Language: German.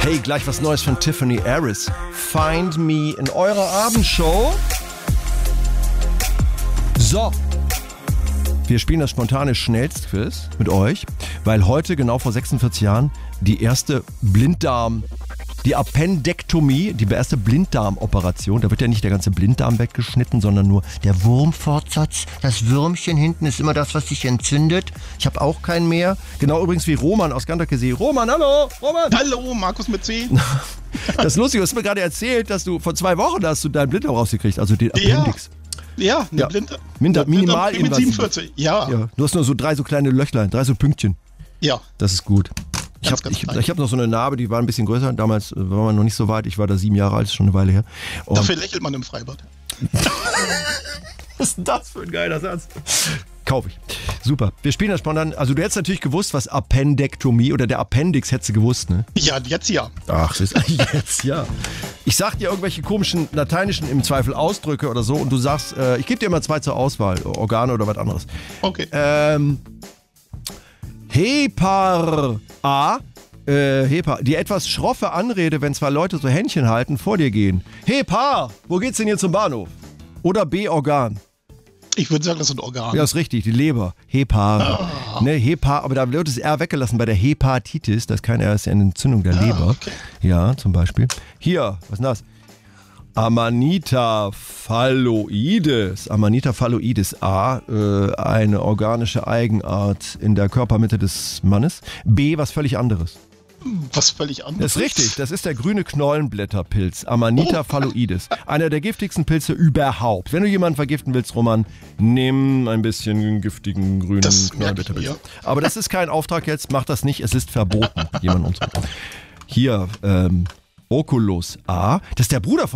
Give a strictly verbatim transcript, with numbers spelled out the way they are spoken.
Hey, gleich was Neues von Tiffany Harris. Find Me in eurer Abendshow. So. Wir spielen das spontane Schnellstquiz mit euch, weil heute, genau vor sechsundvierzig Jahren, die erste Blinddarm, die Appendektomie, die erste Blinddarmoperation, da wird ja nicht der ganze Blinddarm weggeschnitten, sondern nur der Wurmfortsatz. Das Würmchen hinten ist immer das, was sich entzündet. Ich habe auch keinen mehr. Genau übrigens wie Roman aus Ganderkesee. Roman, hallo! Roman! Hallo, Markus mit C. Das Lustige, du hast mir gerade erzählt, dass du vor zwei Wochen hast du deinen Blinddarm rausgekriegt, also den Appendix. Ja. Ja, eine ja. Blinde. Minder, minimal mit siebenundvierzig. Ja. ja. Du hast nur so drei so kleine Löchlein, drei so Pünktchen. Ja. Das ist gut. Ich habe ich, ich hab noch so eine Narbe, die war ein bisschen größer. Damals war man noch nicht so weit. Ich war da sieben Jahre alt, ist schon eine Weile her. Und dafür lächelt man im Freibad. Was ist denn das für ein geiler Satz? Kauf ich. Super. Wir spielen das spontan. Also du hättest natürlich gewusst, was Appendektomie oder der Appendix hättest du gewusst, ne? Ja, jetzt ja. Ach, das ist jetzt ja. Ich sag dir irgendwelche komischen lateinischen im Zweifel Ausdrücke oder so und du sagst, äh, ich gebe dir immer zwei zur Auswahl, Organe oder was anderes. Okay. Ähm, Hepar A. Äh, Hepar. Die etwas schroffe Anrede, wenn zwei Leute so Händchen halten, vor dir gehen. Hepar, wo geht's denn hier zum Bahnhof? Oder B. Organ. Ich würde sagen, das sind Organe. Ja, ist richtig, die Leber. Hepar. Oh. Ne, Hepar, aber da wird das R weggelassen bei der Hepatitis. Das ist kein R, das ist eine Entzündung der Leber. Ah, okay. Ja, zum Beispiel. Hier, was ist denn das? Amanita phalloides. Amanita phalloides. A, äh, eine organische Eigenart in der Körpermitte des Mannes. B, was völlig anderes. Was völlig anderes. Das ist richtig, das ist der grüne Knollenblätterpilz, Amanita phalloides. Einer der giftigsten Pilze überhaupt. Wenn du jemanden vergiften willst, Roman, nimm ein bisschen giftigen grünen das Knollenblätterpilz. Ja. Aber das ist kein Auftrag jetzt, mach das nicht, es ist verboten, jemanden umzubringen. Hier, ähm, Oculus A, das ist der Bruder von